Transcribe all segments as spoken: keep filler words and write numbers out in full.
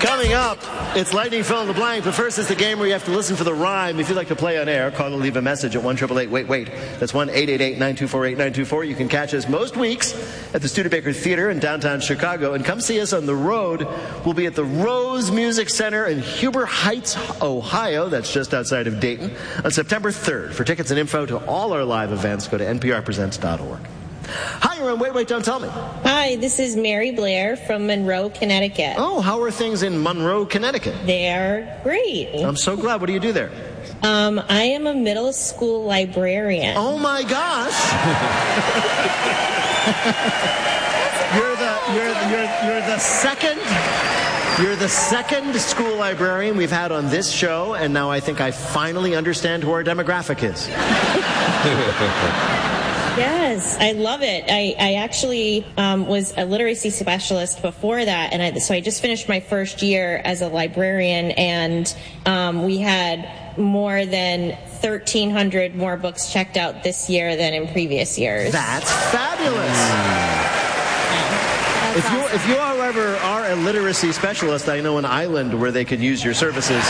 Coming up, it's Lightning Fill in the Blank, but first it's the game where you have to listen for the rhyme. If you'd like to play on air, call or leave a message at one eight eight eight wait wait. That's one eight eight eight nine two four eight nine two four. You can catch us most weeks at the Studebaker Theater in downtown Chicago, and come see us on the road. We'll be at the Rose Music Center in Huber Heights, Ohio. That's just outside of Dayton on September third. For tickets and info to all our live events, go to N P R presents dot org. Hi, you're on Wait, Wait, Don't Tell Me. Hi, this is Mary Blair from Monroe, Connecticut. Oh, how are things in Monroe, Connecticut? They're great. I'm so glad. What do you do there? Um, I am a middle school librarian. Oh, my gosh. you're the you're you're you're the second You're the second school librarian we've had on this show, and now I think I finally understand who our demographic is. Yes, I love it. I, I actually um, was a literacy specialist before that, and I, so I just finished my first year as a librarian, and um, we had more than thirteen hundred more books checked out this year than in previous years. That's fabulous. That's if you awesome. if you, however, are a literacy specialist, I know an island where they could use your services.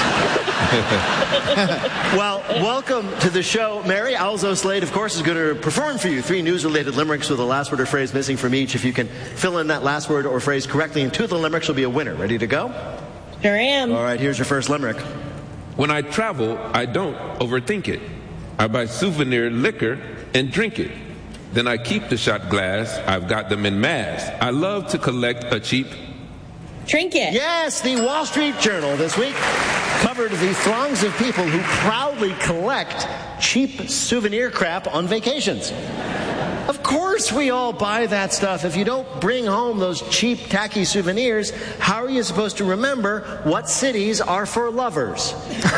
Well, welcome to the show. Mary Alzo Slade, of course, is going to perform for you three news-related limericks with a last word or phrase missing from each. If you can fill in that last word or phrase correctly in two of the limericks, you'll be a winner. Ready to go? Sure am. All right, here's your first limerick. When I travel, I don't overthink it. I buy souvenir liquor and drink it. Then I keep the shot glass. I've got them in mass. I love to collect a cheap trinket. Yes, the Wall Street Journal this week covered the throngs of people who proudly collect cheap souvenir crap on vacations. Of course we all buy that stuff. If you don't bring home those cheap, tacky souvenirs, how are you supposed to remember what cities are for lovers?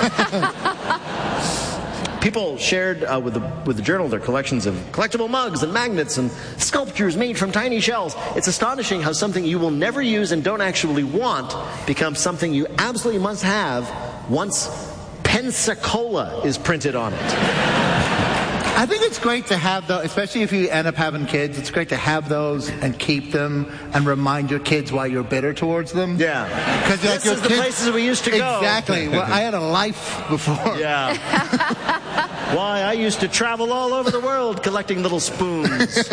People shared uh, with, the, with the journal their collections of collectible mugs and magnets and sculptures made from tiny shells. It's astonishing how something you will never use and don't actually want becomes something you absolutely must have once Pensacola is printed on it. I think it's great to have those, especially if you end up having kids, it's great to have those and keep them and remind your kids why you're bitter towards them. Yeah. Because this like your is the kids, places we used to go. Exactly. Well, I had a life before. Yeah. Why, I used to travel all over the world collecting little spoons.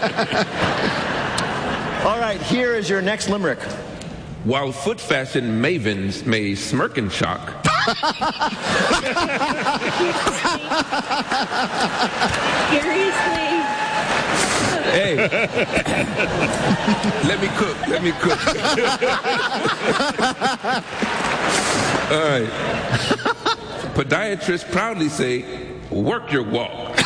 All right, here is your next limerick. While foot fashion mavens may smirk and shock. Seriously? Hey, let me cook, let me cook. All right. Podiatrists proudly say, work your walk.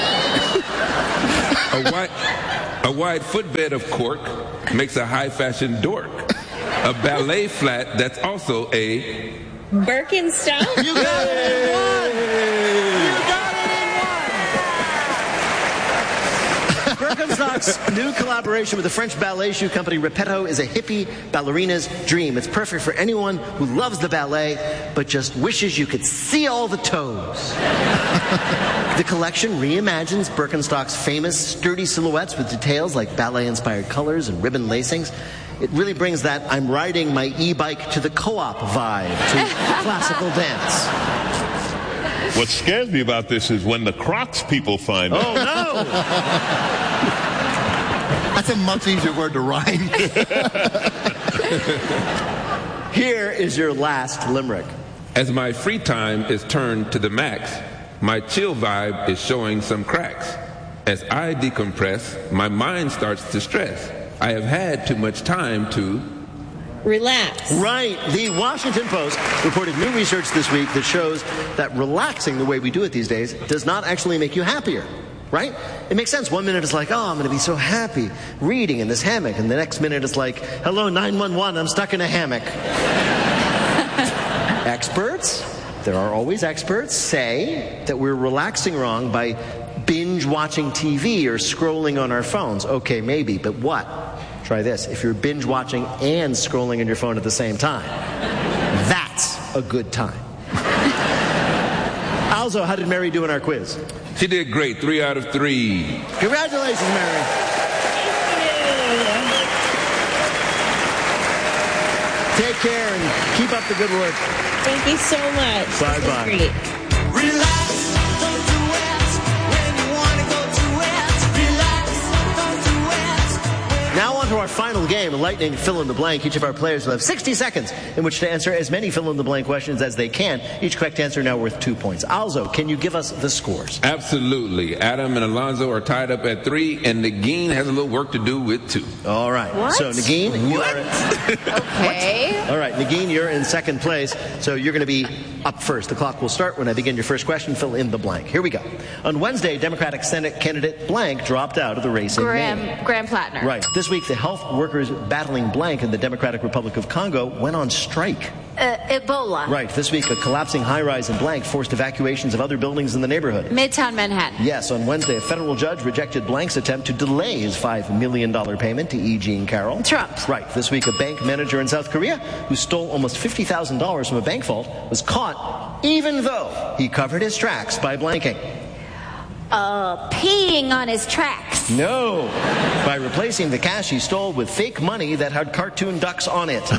A wide, a wide footbed of cork makes a high fashion dork. A ballet flat that's also a Birkenstock? You got it in one! You got it in one! Birkenstock's new collaboration with the French ballet shoe company Repetto is a hippie ballerina's dream. It's perfect for anyone who loves the ballet but just wishes you could see all the toes. The collection reimagines Birkenstock's famous sturdy silhouettes with details like ballet-inspired colors and ribbon lacings. It really brings that I'm riding my e-bike to the co-op vibe to classical dance. What scares me about this is when the Crocs people find oh, out. Oh, no! That's a much easier word to rhyme. Here is your last limerick. As my free time is turned to the max, my chill vibe is showing some cracks. As I decompress, my mind starts to stress. I have had too much time to relax. Right. The Washington Post reported new research this week that shows that relaxing the way we do it these days does not actually make you happier. Right? It makes sense. One minute it's like, oh, I'm going to be so happy reading in this hammock. And the next minute it's like, hello, nine one one, I'm stuck in a hammock. Experts, there are always experts, say that we're relaxing wrong by binge watching T V or scrolling on our phones. Okay, maybe, but what? Try this. If you're binge watching and scrolling on your phone at the same time, that's a good time. Alzo, how did Mary do in our quiz? She did great. Three out of three. Congratulations, Mary. Take care and keep up the good work. Thank you so much. Bye-bye. This is great. Relax, don't do it when you want to go to it. Relax, don't do it. Now on to our final game, Lightning Fill in the Blank. Each of our players will have sixty seconds in which to answer as many fill in the blank questions as they can. Each correct answer now worth two points. Alzo, can you give us the scores? Absolutely. Adam and Alonzo are tied up at three, and Nagin has a little work to do with two. All right. What? So Nagin, you are. Okay. All right, Nagin, you're in second place, so you're going to be up first. The clock will start when I begin your first question. Fill in the blank. Here we go. On Wednesday, Democratic Senate candidate blank dropped out of the race in Graham, Maine. Graham Plattner. Right. This week, the health workers battling blank in the Democratic Republic of Congo went on strike. Uh, Ebola. Right. This week, a collapsing high-rise in blank forced evacuations of other buildings in the neighborhood. Midtown Manhattan. Yes, on Wednesday, a federal judge rejected blank's attempt to delay his five million dollars payment to E. Jean Carroll. Trump. Right. This week, a bank manager in South Korea who stole almost fifty thousand dollars from a bank vault was caught even though he covered his tracks by blanking. Uh, peeing on his tracks. No, by replacing the cash he stole with fake money that had cartoon ducks on it.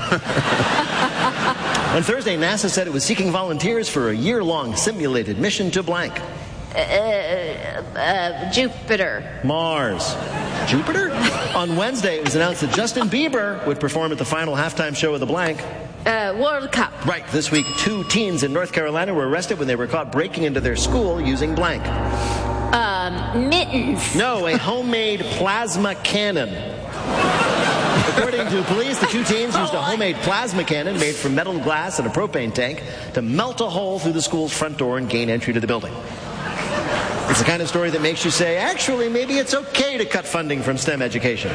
On Thursday, NASA said it was seeking volunteers for a year-long simulated mission to blank. Uh, uh, Jupiter. Mars. Jupiter? On Wednesday, it was announced that Justin Bieber would perform at the final halftime show of the blank. Uh, World Cup. Right. This week, two teens in North Carolina were arrested when they were caught breaking into their school using blank. Um, mittens. No, a homemade plasma cannon. According to police, the two teens used a homemade plasma cannon made from metal glass and a propane tank to melt a hole through the school's front door and gain entry to the building. It's the kind of story that makes you say, actually, maybe it's okay to cut funding from STEM education.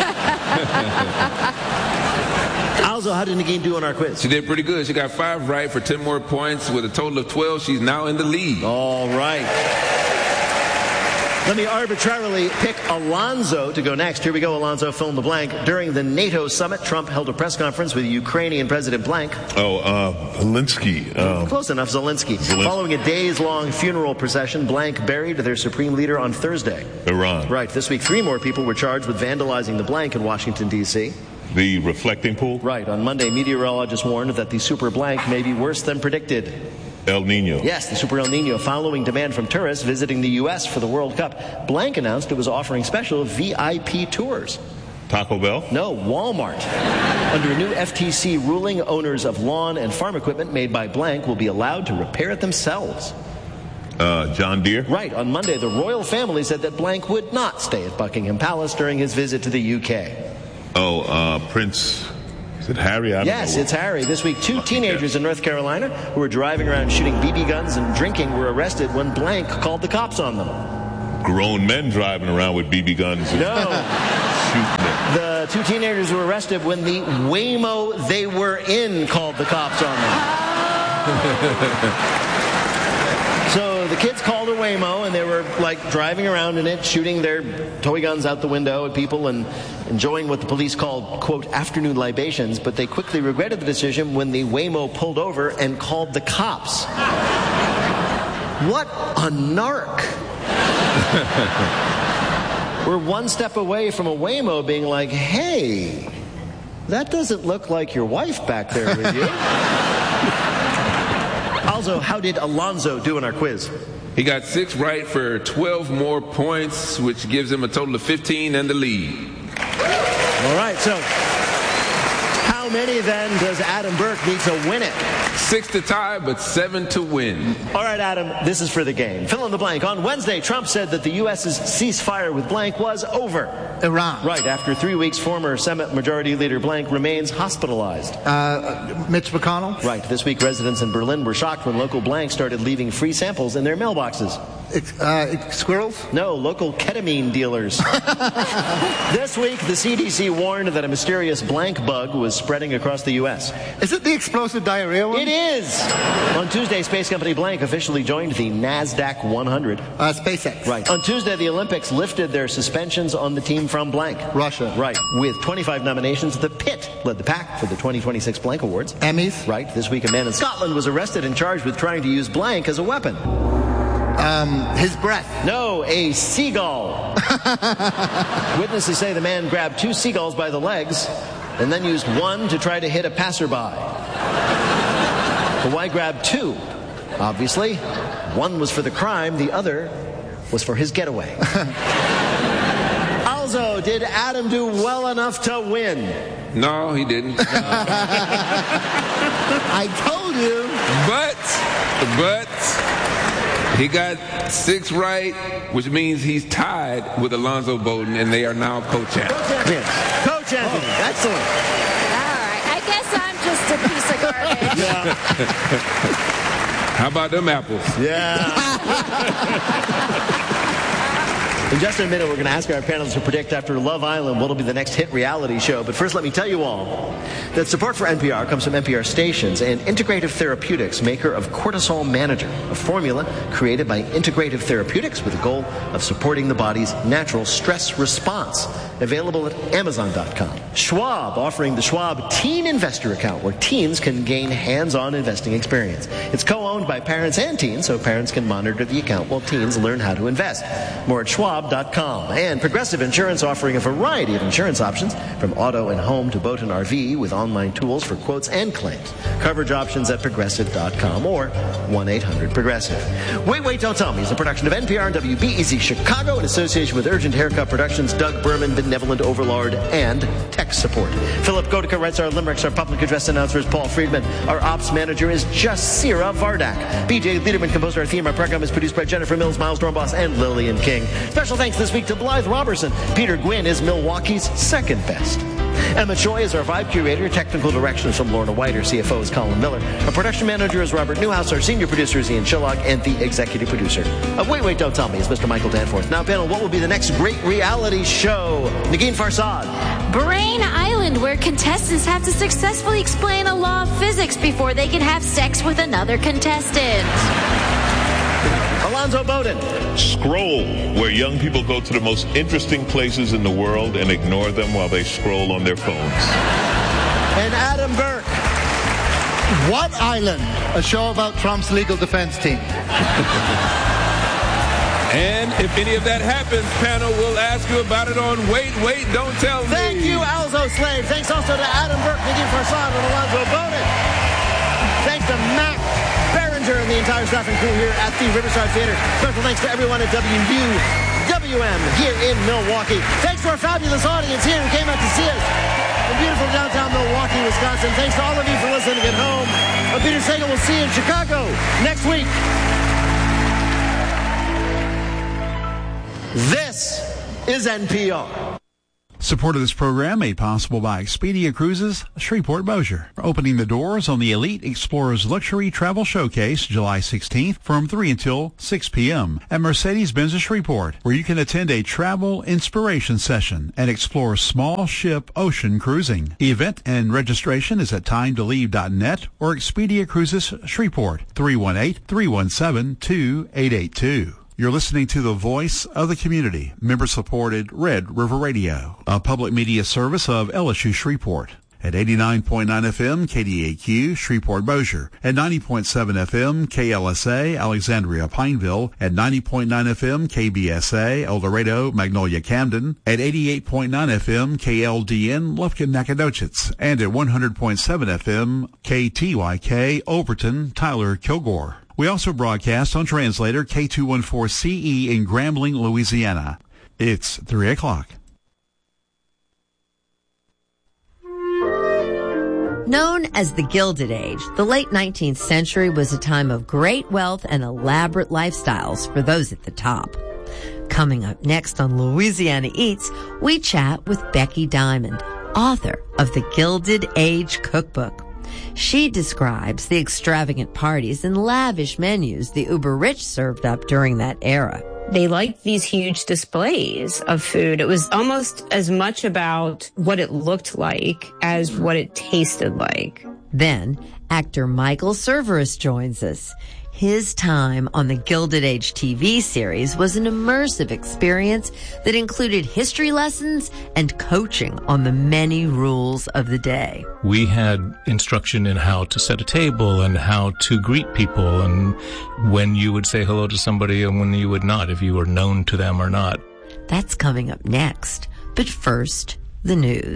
Alzo, how did Nagin do on our quiz? She did pretty good. She got five right for ten more points. With a total of twelve, she's now in the lead. All right. Let me arbitrarily pick Alonzo to go next. Here we go, Alonzo, fill in the blank. During the NATO summit, Trump held a press conference with Ukrainian President blank. Oh, uh, Zelensky. Um, Close enough, Zelensky. Zelensky. Following a days-long funeral procession, blank buried their supreme leader on Thursday. Iran. Right. This week, three more people were charged with vandalizing the blank in Washington, D C The reflecting pool. Right. On Monday, meteorologists warned that the super blank may be worse than predicted. El Nino. Yes, the Super El Nino. Following demand from tourists visiting the U S for the World Cup, blank announced it was offering special V I P tours. Taco Bell. No, Walmart. Under a new F T C ruling, owners of lawn and farm equipment made by blank will be allowed to repair it themselves. Uh, John Deere. Right. On Monday, the royal family said that blank would not stay at Buckingham Palace during his visit to the U K. Oh, uh, Prince. Is it Harry? I don't Yes, know. it's Harry. This week, two teenagers in North Carolina who were driving around shooting B B guns and drinking were arrested when blank called the cops on them. Grown men driving around with B B guns. And No. shooting them. The two teenagers were arrested when the Waymo they were in called the cops on them. So the kids called a Waymo and they were like driving around in it, shooting their toy guns out the window at people and enjoying what the police called, quote, afternoon libations, but they quickly regretted the decision when the Waymo pulled over and called the cops. What a narc. We're one step away from a Waymo being like, hey, that doesn't look like your wife back there with you. Also, how did Alonzo do in our quiz? He got six right for twelve more points, which gives him a total of fifteen and the lead. All right, so how many then does Adam Burke need to win it? Six to tie, but seven to win. All right, Adam, this is for the game. Fill in the blank. On Wednesday, Trump said that the U S's ceasefire with blank was over. Iran. Right, after three weeks, former Senate Majority Leader blank remains hospitalized. Uh, Mitch McConnell. Right, this week residents in Berlin were shocked when local blank started leaving free samples in their mailboxes. It's, uh, it's squirrels. No, local ketamine dealers. This week, the C D C warned that a mysterious blank bug was spreading across the U S. Is it the explosive diarrhea one? It is! On Tuesday, space company blank officially joined the NASDAQ one hundred. Uh, SpaceX. Right. On Tuesday, the Olympics lifted their suspensions on the team from blank. Russia. Right. With twenty-five nominations, the Pit led the pack for the twenty twenty-six blank awards. Emmys. Right. This week, a man in Scotland was arrested and charged with trying to use blank as a weapon. Um, his breath. No, a seagull. Witnesses say the man grabbed two seagulls by the legs and then used one to try to hit a passerby. But why grab two? Obviously, one was for the crime, the other was for his getaway. Also, did Adam do well enough to win? No, he didn't. I told you. But, but, he got six right, which means he's tied with Alonzo Bowden, and they are now co-champs. Co-champions. Co-champions. Oh. Excellent. All right. I guess I'm just a piece of garbage. Yeah. How about them apples? Yeah. In just a minute, we're going to ask our panelists to predict after Love Island what will be the next hit reality show. But first, let me tell you all that support for N P R comes from N P R Stations and Integrative Therapeutics, maker of Cortisol Manager, a formula created by Integrative Therapeutics with the goal of supporting the body's natural stress response. Available at Amazon dot com. Schwab, offering the Schwab Teen Investor Account, where teens can gain hands-on investing experience. It's co-owned by parents and teens, so parents can monitor the account while teens learn how to invest. More at Schwab dot com. And Progressive Insurance, offering a variety of insurance options, from auto and home to boat and R V, with online tools for quotes and claims. Coverage options at Progressive dot com or one eight hundred progressive. Wait, Wait, Don't Tell Me is a production of N P R and W B E Z Chicago in association with Urgent Haircut Productions, Doug Berman, Benevolent Overlord, and Tech Support. Philip Gotica writes our limericks. Our public address announcer is Paul Friedman. Our ops manager is Jasira Vardak. B J Liederman composed our theme. Our program is produced by Jennifer Mills, Miles Dornbos, and Lillian King. Special thanks this week to Blythe Robertson. Peter Gwynn is Milwaukee's second best. Emma Choi is our vibe curator. Technical direction is from Lorna White. Our C F O is Colin Miller. Our production manager is Robert Newhouse. Our senior producer is Ian Shillog. And the executive producer of Wait, Wait, Don't Tell Me is Mister Michael Danforth. Now, panel, what will be the next great reality show? Nagin Farsad. Brain Island, where contestants have to successfully explain a law of physics before they can have sex with another contestant. Alonzo Bowden. Scroll, where young people go to the most interesting places in the world and ignore them while they scroll on their phones. And Adam Burke. What Island? A show about Trump's legal defense team. And if any of that happens, panel will ask you about it on Wait, Wait, Don't Tell Me. Thank you, Alzo Slade. Thanks also to Adam Burke, Nagin Farsad, and Alonzo Bowden. Thanks to Mac Berenger and the entire staff and crew here at the Riverside Theater. Special thanks to everyone at W U W M here in Milwaukee. Thanks to our fabulous audience here who came out to see us in beautiful downtown Milwaukee, Wisconsin. Thanks to all of you for listening at home. I'm Peter Sagal. We'll see you in Chicago next week. This is N P R. Support of this program made possible by Expedia Cruises, Shreveport Bossier. Opening the doors on the Elite Explorers Luxury Travel Showcase July sixteenth from three until six p.m. at Mercedes-Benz of Shreveport, where you can attend a travel inspiration session and explore small ship ocean cruising. The event and registration is at time to leave dot net or Expedia Cruises Shreveport, three one eight, three one seven, two eight eight two. You're listening to the voice of the community, member-supported Red River Radio, a public media service of L S U Shreveport. At eighty-nine point nine F M, K D A Q, Shreveport Bossier. At ninety point seven F M, K L S A, Alexandria Pineville. At ninety point nine F M, K B S A, El Dorado, Magnolia Camden. At eighty-eight point nine F M, K L D N, Lufkin Nacogdoches. And at one hundred point seven F M, K T Y K, Overton, Tyler, Kilgore. We also broadcast on translator K two fourteen C E in Grambling, Louisiana. It's three o'clock. Known as the Gilded Age, the late nineteenth century was a time of great wealth and elaborate lifestyles for those at the top. Coming up next on Louisiana Eats, we chat with Becky Diamond, author of the Gilded Age Cookbook. She describes the extravagant parties and lavish menus the uber-rich served up during that era. They liked these huge displays of food. It was almost as much about what it looked like as what it tasted like. Then, actor Michael Cerveris joins us. His time on the Gilded Age T V series was an immersive experience that included history lessons and coaching on the many rules of the day. We had instruction in how to set a table and how to greet people and when you would say hello to somebody and when you would not, if you were known to them or not. That's coming up next. But first, the news.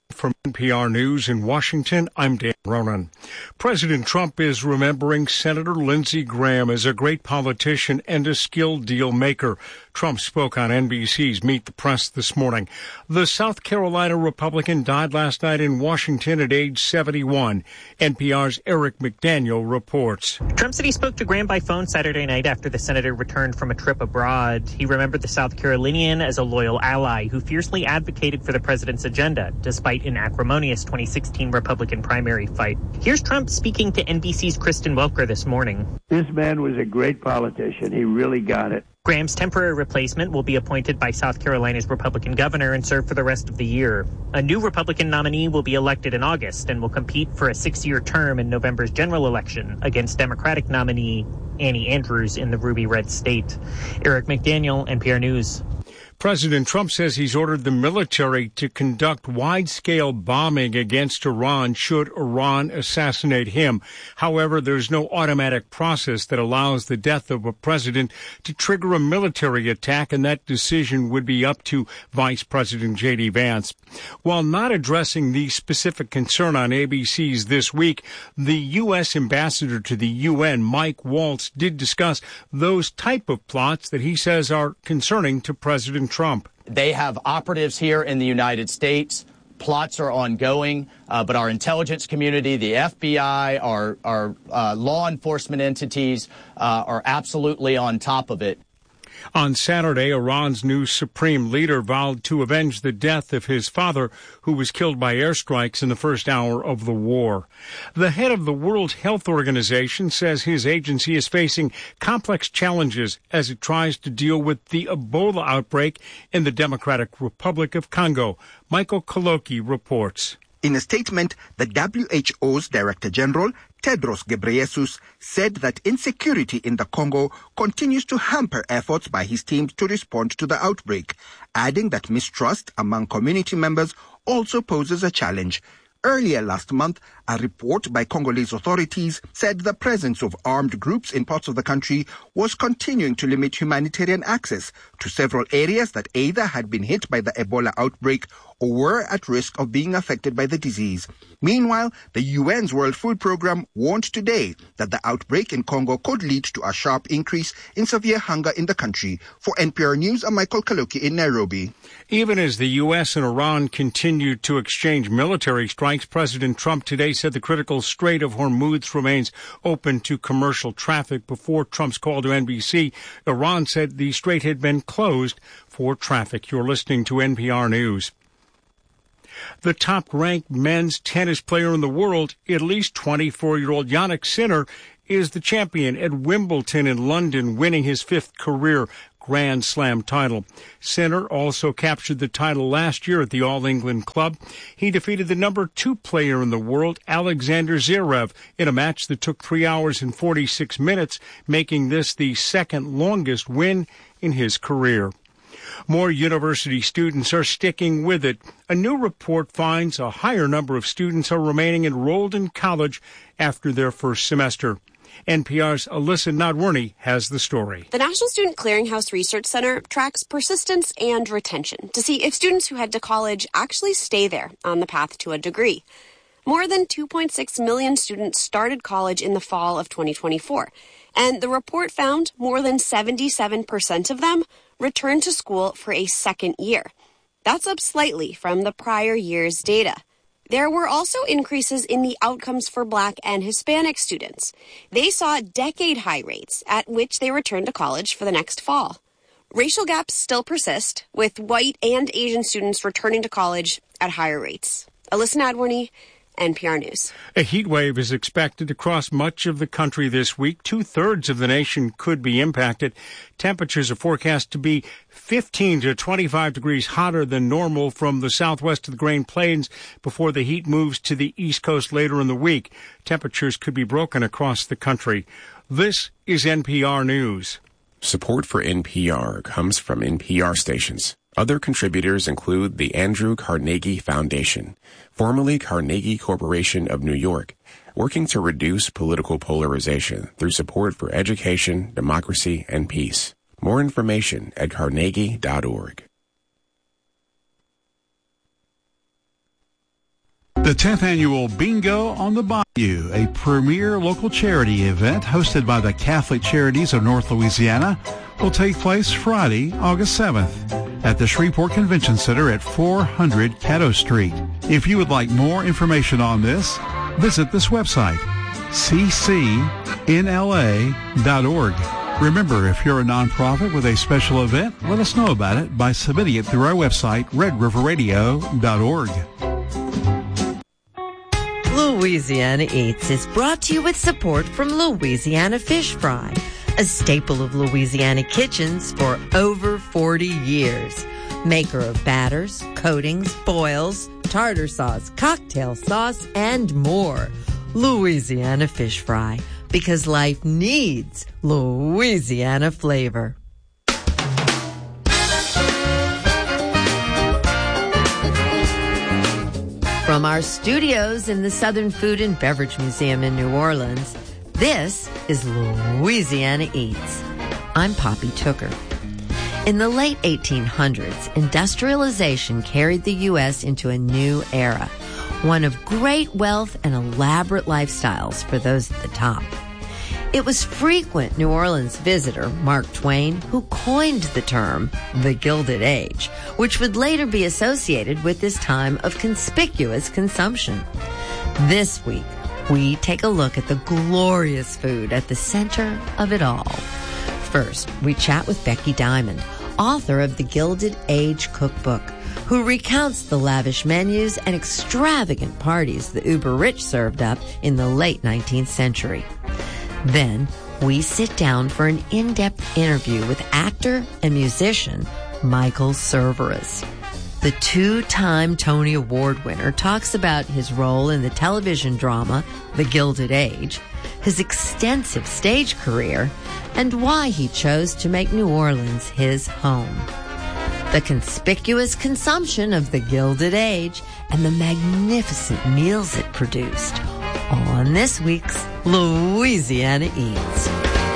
From N P R News in Washington, I'm Dan Ronan. President Trump is remembering Senator Lindsey Graham as a great politician and a skilled deal maker. Trump spoke on N B C's Meet the Press this morning. The South Carolina Republican died last night in Washington at age seventy-one. N P R's Eric McDaniel reports. Trump said he spoke to Graham by phone Saturday night after the senator returned from a trip abroad. He remembered the South Carolinian as a loyal ally who fiercely advocated for the president's agenda, despite an acrimonious twenty sixteen Republican primary fight. Here's Trump speaking to N B C's Kristen Welker this morning. This man was a great politician. He really got it. Graham's temporary replacement will be appointed by South Carolina's Republican governor and serve for the rest of the year. A new Republican nominee will be elected in August and will compete for a six-year term in November's general election against Democratic nominee Annie Andrews in the Ruby Red state. Eric McDaniel, N P R News. President Trump says he's ordered the military to conduct wide-scale bombing against Iran should Iran assassinate him. However, there's no automatic process that allows the death of a president to trigger a military attack, and that decision would be up to Vice President J D. Vance. While not addressing the specific concern on A B C's This Week, the U S ambassador to the U N, Mike Waltz, did discuss those type of plots that he says are concerning to President Trump. They have operatives here in the United States. Plots are ongoing, uh, but our intelligence community, the F B I, our, our uh, law enforcement entities uh, are absolutely on top of it. On Saturday, Iran's new supreme leader vowed to avenge the death of his father, who was killed by airstrikes in the first hour of the war. The head of the World Health Organization says his agency is facing complex challenges as it tries to deal with the Ebola outbreak in the Democratic Republic of Congo. Michael Koloki reports. In a statement, the W H O's Director General, Tedros Ghebreyesus, said that insecurity in the Congo continues to hamper efforts by his teams to respond to the outbreak, adding that mistrust among community members also poses a challenge. Earlier last month, a report by Congolese authorities said the presence of armed groups in parts of the country was continuing to limit humanitarian access to several areas that either had been hit by the Ebola outbreak or were at risk of being affected by the disease. Meanwhile, the U N's World Food Programme warned today that the outbreak in Congo could lead to a sharp increase in severe hunger in the country. For N P R News, I'm Michael Kaloki in Nairobi. Even as the U S and Iran continued to exchange military strikes, President Trump today said the critical Strait of Hormuz remains open to commercial traffic. Before Trump's call to N B C, Iran said the strait had been closed for traffic. You're listening to N P R News. The top-ranked men's tennis player in the world, at least twenty-four-year-old Jannik Sinner, is the champion at Wimbledon in London, winning his fifth career Grand Slam title. Sinner also captured the title last year at the All England Club. He defeated the number two player in the world, Alexander Zverev, in a match that took three hours and forty-six minutes, making this the second longest win in his career. More university students are sticking with it. A new report finds a higher number of students are remaining enrolled in college after their first semester. N P R's Alyssa Nadworny has the story. The National Student Clearinghouse Research Center tracks persistence and retention to see if students who head to college actually stay there on the path to a degree. More than two point six million students started college in the fall of twenty twenty-four, and the report found more than seventy-seven percent of them returned to school for a second year. That's up slightly from the prior year's data. There were also increases in the outcomes for Black and Hispanic students. They saw decade-high rates at which they returned to college for the next fall. Racial gaps still persist, with white and Asian students returning to college at higher rates. Alyssa Nadworny, N P R News. A heat wave is expected across much of the country this week. Two-thirds of the nation could be impacted. Temperatures are forecast to be fifteen to twenty-five degrees hotter than normal from the southwest to the Great Plains before the heat moves to the east coast later in the week. Temperatures could be broken across the country. This is N P R News. Support for N P R comes from N P R stations. Other contributors include the Andrew Carnegie Foundation, formerly Carnegie Corporation of New York, working to reduce political polarization through support for education, democracy, and peace. More information at carnegie dot org. The tenth Annual Bingo on the Bayou, a premier local charity event hosted by the Catholic Charities of North Louisiana, will take place Friday, August seventh at the Shreveport Convention Center at four hundred Caddo Street. If you would like more information on this, visit this website, c c n l a dot org. Remember, if you're a nonprofit with a special event, let us know about it by submitting it through our website, red river radio dot org. Louisiana Eats is brought to you with support from Louisiana Fish Fry, a staple of Louisiana kitchens for over forty years. Maker of batters, coatings, boils, tartar sauce, cocktail sauce, and more. Louisiana Fish Fry, because life needs Louisiana flavor. From our studios in the Southern Food and Beverage Museum in New Orleans, this is Louisiana Eats. I'm Poppy Tooker. In the late eighteen hundreds, industrialization carried the U S into a new era, one of great wealth and elaborate lifestyles for those at the top. It was frequent New Orleans visitor Mark Twain who coined the term the Gilded Age, which would later be associated with this time of conspicuous consumption. This week, we take a look at the glorious food at the center of it all. First, we chat with Becky Diamond, author of the Gilded Age Cookbook, who recounts the lavish menus and extravagant parties the uber-rich served up in the late nineteenth century. Then, we sit down for an in-depth interview with actor and musician Michael Cerveris. The two-time Tony Award winner talks about his role in the television drama The Gilded Age, his extensive stage career, and why he chose to make New Orleans his home. The conspicuous consumption of the Gilded Age and the magnificent meals it produced on this week's Louisiana Eats.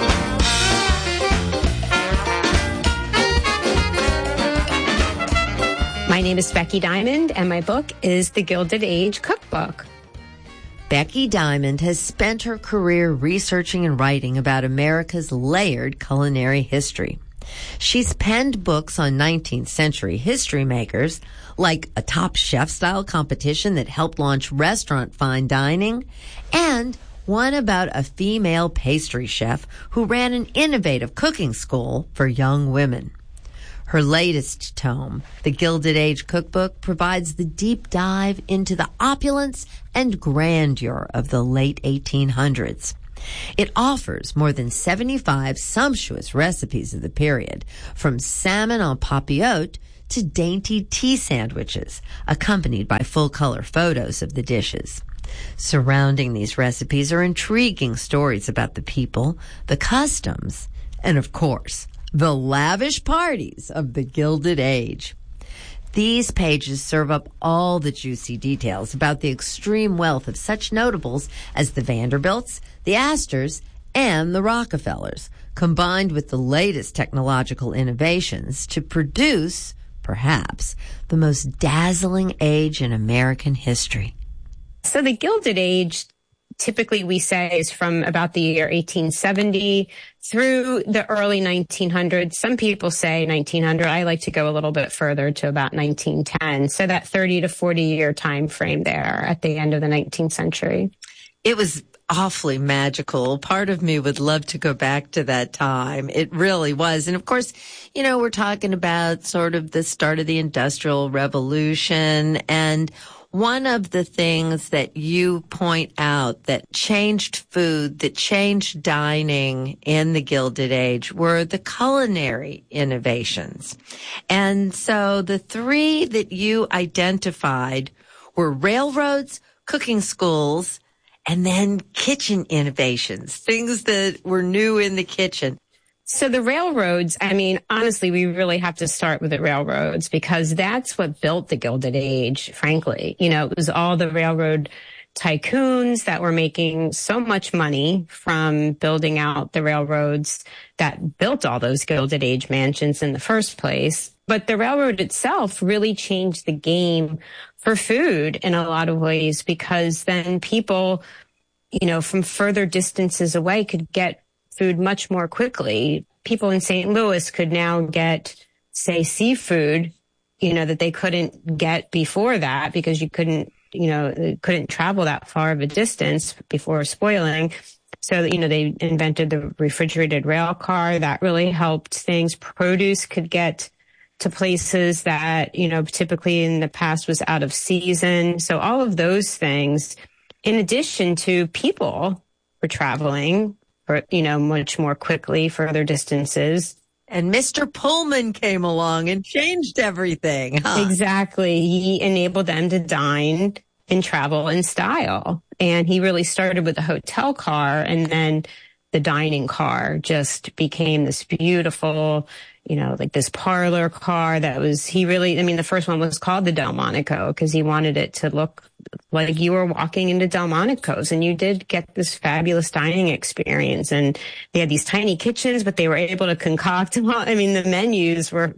My name is Becky Diamond, and my book is The Gilded Age Cookbook. Becky Diamond has spent her career researching and writing about America's layered culinary history. She's penned books on nineteenth century history makers, like a Top Chef-style competition that helped launch restaurant fine dining, and one about a female pastry chef who ran an innovative cooking school for young women. Her latest tome, The Gilded Age Cookbook, provides the deep dive into the opulence and grandeur of the late eighteen hundreds. It offers more than seventy-five sumptuous recipes of the period, from salmon en papillote to dainty tea sandwiches, accompanied by full-color photos of the dishes. Surrounding these recipes are intriguing stories about the people, the customs, and, of course, the lavish parties of the Gilded Age. These pages serve up all the juicy details about the extreme wealth of such notables as the Vanderbilts, the Astors, and the Rockefellers, combined with the latest technological innovations to produce, perhaps, the most dazzling age in American history. So the Gilded Age, typically we say, is from about the year eighteen seventy through the early nineteen hundreds. Some people say nineteen hundred. I like to go a little bit further to about nineteen ten. So that thirty to forty year time frame there at the end of the nineteenth century. It was awfully magical. Part of me would love to go back to that time. It really was. And of course, you know, we're talking about sort of the start of the Industrial Revolution, and one of the things that you point out that changed food, that changed dining in the Gilded Age were the culinary innovations. And so the three that you identified were railroads, cooking schools, and then kitchen innovations, things that were new in the kitchen. So the railroads, I mean, honestly, we really have to start with the railroads because that's what built the Gilded Age, frankly. You know, it was all the railroad tycoons that were making so much money from building out the railroads that built all those Gilded Age mansions in the first place. But the railroad itself really changed the game for food in a lot of ways, because then people, you know, from further distances away could get food much more quickly. People in Saint Louis could now get, say, seafood, you know, that they couldn't get before that because you couldn't, you know, couldn't travel that far of a distance before spoiling. So, you know, they invented the refrigerated rail car. That really helped things. Produce could get to places that, you know, typically in the past was out of season. So all of those things, in addition to people were traveling, or, you know, much more quickly further distances. And Mister Pullman came along and changed everything. Huh? Exactly. He enabled them to dine and travel in style. And he really started with the hotel car, and then the dining car just became this beautiful, you know, like this parlor car that was, he really, I mean, the first one was called the Delmonico because he wanted it to look like you were walking into Delmonico's, and you did get this fabulous dining experience. And they had these tiny kitchens, but they were able to concoct, I mean, the menus were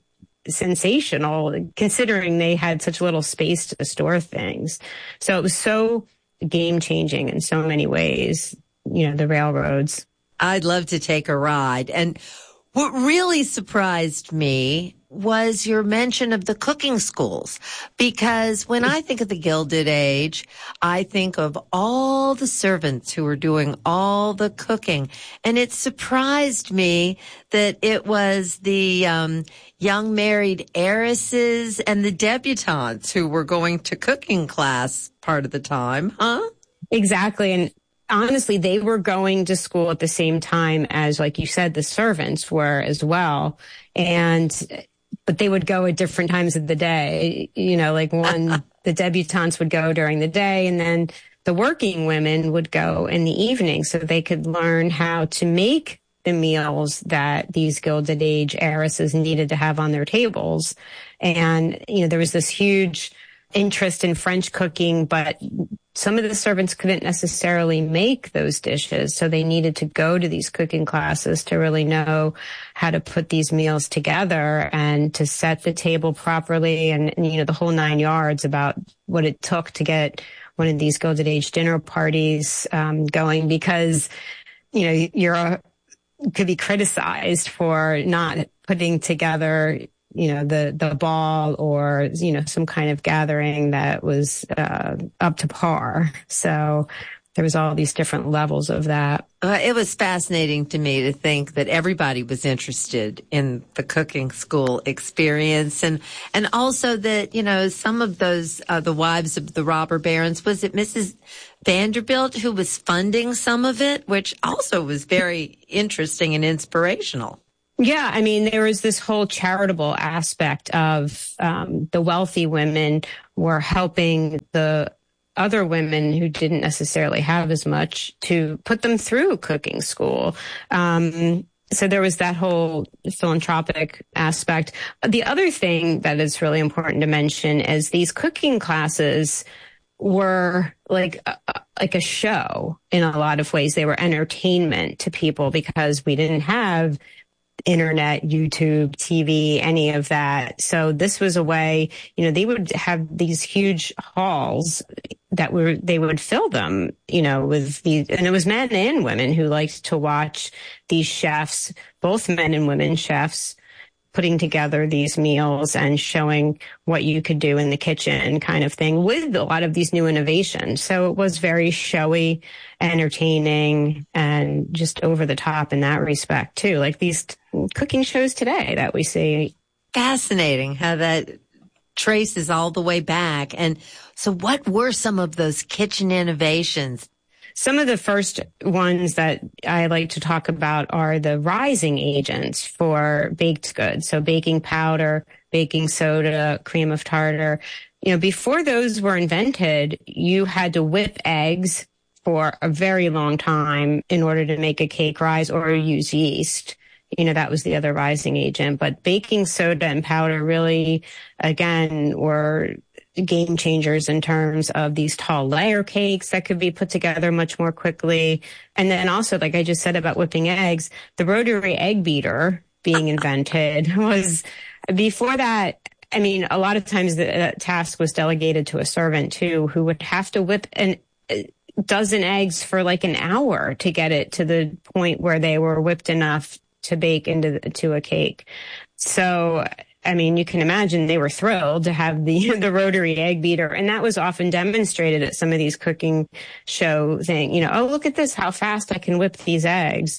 sensational considering they had such little space to store things. So it was so game changing in so many ways, you know, the railroads. I'd love to take a ride. And what really surprised me was your mention of the cooking schools, because when I think of the Gilded Age, I think of all the servants who were doing all the cooking. And it surprised me that it was the um, young married heiresses and the debutantes who were going to cooking class part of the time, huh? Exactly. And honestly, they were going to school at the same time as, like you said, the servants were as well. And but they would go at different times of the day. You know, like one, the debutantes would go during the day, and then the working women would go in the evening so they could learn how to make the meals that these Gilded Age heiresses needed to have on their tables. And, you know, there was this huge interest in French cooking, but some of the servants couldn't necessarily make those dishes. So they needed to go to these cooking classes to really know how to put these meals together and to set the table properly, and, and you know, the whole nine yards about what it took to get one of these Gilded Age dinner parties um, going, because, you know, you're a, could be criticized for not putting together, you know, the, the ball or, you know, some kind of gathering that was, uh, up to par. So there was all these different levels of that. Uh, it was fascinating to me to think that everybody was interested in the cooking school experience, and, and also that, you know, some of those, uh, the wives of the robber barons, was it Missus Vanderbilt who was funding some of it, which also was very interesting and inspirational. Yeah, I mean, there was this whole charitable aspect of um, the wealthy women were helping the other women who didn't necessarily have as much to put them through cooking school. Um, so there was that whole philanthropic aspect. The other thing that is really important to mention is these cooking classes were like a, like a show in a lot of ways. They were entertainment to people because we didn't have internet, YouTube, T V, any of that. So this was a way, you know, they would have these huge halls that were, they would fill them, you know, with these, and it was men and women who liked to watch these chefs, both men and women chefs, putting together these meals and showing what you could do in the kitchen kind of thing with a lot of these new innovations. So it was very showy, entertaining, and just over the top in that respect too. Like these t- cooking shows today that we see. Fascinating how that traces all the way back. And so what were some of those kitchen innovations? Some of the first ones that I like to talk about are the rising agents for baked goods. So baking powder, baking soda, cream of tartar. You know, before those were invented, you had to whip eggs for a very long time in order to make a cake rise, or use yeast. You know, that was the other rising agent. But baking soda and powder really, again, were game changers in terms of these tall layer cakes that could be put together much more quickly. And then also, like I just said about whipping eggs, the rotary egg beater being invented was, before that, I mean, a lot of times the uh, task was delegated to a servant too, who would have to whip an a dozen eggs for like an hour to get it to the point where they were whipped enough to bake into the, to a cake. So, I mean, you can imagine they were thrilled to have the the rotary egg beater, and that was often demonstrated at some of these cooking show thing. You know, oh, look at this, how fast I can whip these eggs.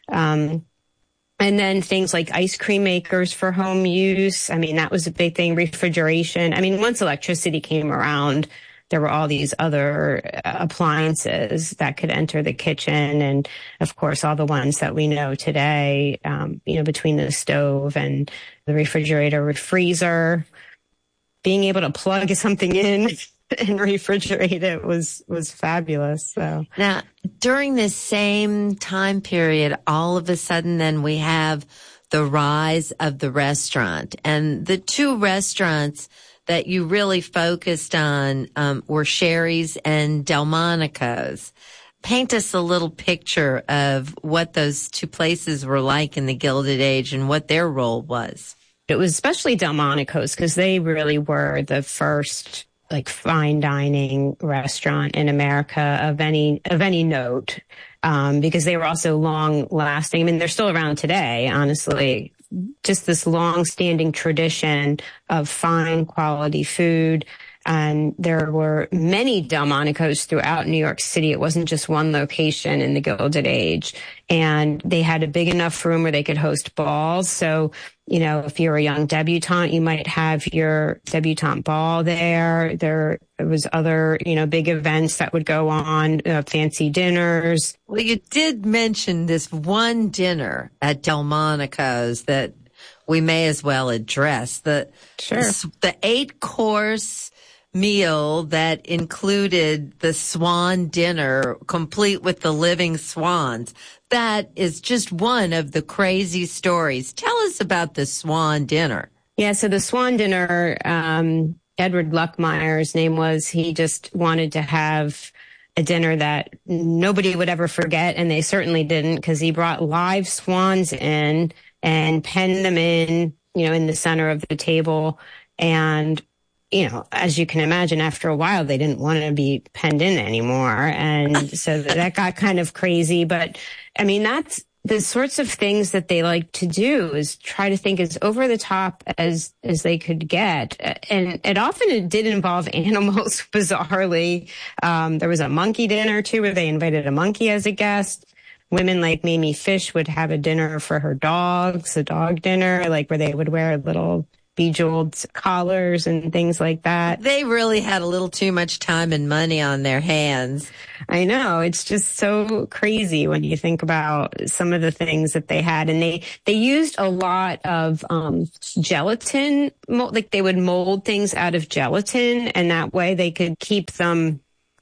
Um, And then things like ice cream makers for home use. I mean, that was a big thing. Refrigeration. I mean, once electricity came around, there were all these other appliances that could enter the kitchen. And of course, all the ones that we know today, um, you know, between the stove and the refrigerator, freezer, being able to plug something in and refrigerate it was, was fabulous. So now, during this same time period, all of a sudden then we have the rise of the restaurant, and the two restaurants that you really focused on um, were Sherry's and Delmonico's. Paint us a little picture of what those two places were like in the Gilded Age and what their role was. It was especially Delmonico's because they really were the first like fine dining restaurant in America of any, of any note. Um, because they were also long lasting. I mean, they're still around today, honestly. Just this long standing tradition of fine quality food. And there were many Delmonico's throughout New York City. It wasn't just one location in the Gilded Age. And they had a big enough room where they could host balls. So, you know, if you're a young debutante, you might have your debutante ball there. There was other, you know, big events that would go on, uh, fancy dinners. Well, you did mention this one dinner at Delmonico's that we may as well address. The, sure. the, the eight course meal that included the swan dinner, complete with the living swans. That is just one of the crazy stories. Tell us about the swan dinner. Yeah, so the swan dinner, um, Edward Luckmeyer's name was, he just wanted to have a dinner that nobody would ever forget, and they certainly didn't, because he brought live swans in and penned them in, you know, in the center of the table. And you know, as you can imagine, after a while, they didn't want to be penned in anymore. And so that got kind of crazy. But I mean, that's the sorts of things that they like to do, is try to think as over the top as, as they could get. And it often did involve animals, bizarrely. Um, there was a monkey dinner too, where they invited a monkey as a guest. Women like Mamie Fish would have a dinner for her dogs, a dog dinner, like where they would wear little bejeweled collars and things like that. They really had a little too much time and money on their hands. I know. It's just so crazy when you think about some of the things that they had. And they, they used a lot of, um, gelatin, like they would mold things out of gelatin, and that way they could keep them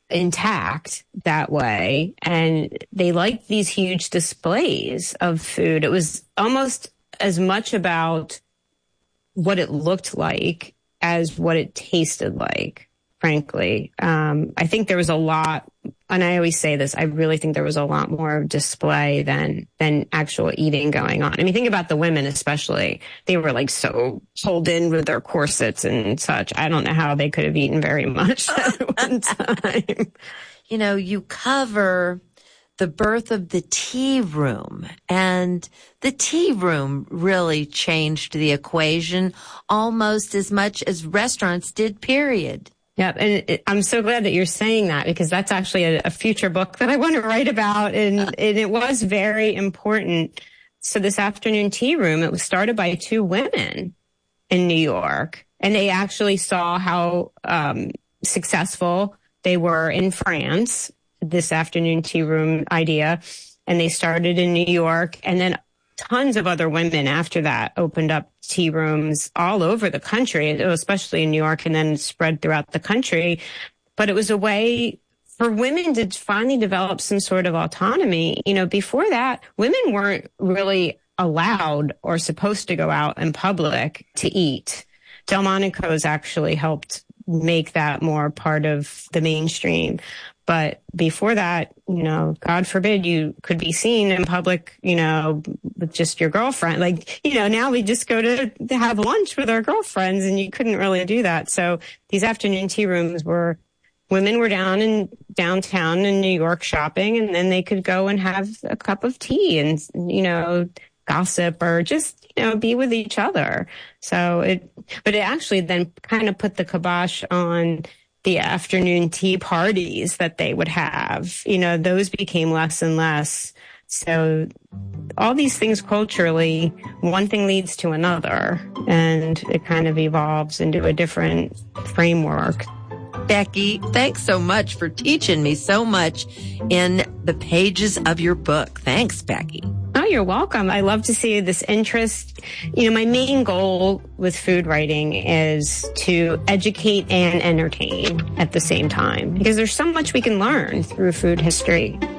intact that way. And they liked these huge displays of food. It was almost as much about what it looked like as what it tasted like, frankly. Um, I think there was a lot, and I always say this, I really think there was a lot more display than, than actual eating going on. I mean, think about the women especially. They were like so pulled in with their corsets and such. I don't know how they could have eaten very much at one time. You know, you cover the birth of the tea room, and the tea room really changed the equation almost as much as restaurants did, period. Yep. And it, I'm so glad that you're saying that, because that's actually a, a future book that I want to write about. And, and it was very important. So this afternoon tea room, it was started by two women in New York, and they actually saw how um, successful they were in France, this afternoon tea room idea. And they started in New York, and then tons of other women after that opened up tea rooms all over the country, especially in New York, and then spread throughout the country. But it was a way for women to finally develop some sort of autonomy. You know, before that, women weren't really allowed or supposed to go out in public to eat. Delmonico's actually helped make that more part of the mainstream. But before that, you know, God forbid you could be seen in public, you know, with just your girlfriend. Like, you know, now we just go to have lunch with our girlfriends, and you couldn't really do that. So these afternoon tea rooms were, women were down in downtown in New York shopping, and then they could go and have a cup of tea and, you know, gossip or just, you know, be with each other. So it, but it actually then kind of put the kibosh on the afternoon tea parties that they would have. You know, those became less and less. So all these things culturally, one thing leads to another, and it kind of evolves into a different framework. Becky, thanks so much for teaching me so much in the pages of your book. Thanks, Becky. Oh, you're welcome. I love to see this interest. You know, my main goal with food writing is to educate and entertain at the same time, because there's so much we can learn through food history.